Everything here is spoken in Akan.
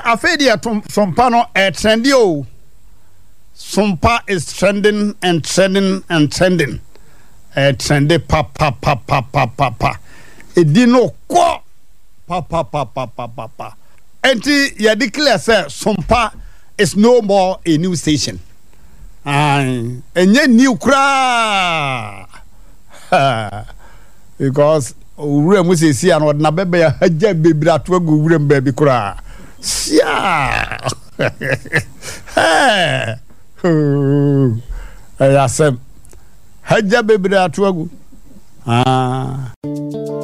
afedi sompa no trendy o. Sompa is trending and trending and trending. Trendy pa. Edino ko pa. Enti ya declare say Sompa is no more a new station. Enye new kra. Because ure mu sesi an odna bebe ya haja bebira to agu ure mbabi kra. Sia. Ayasem haja bebira to agu.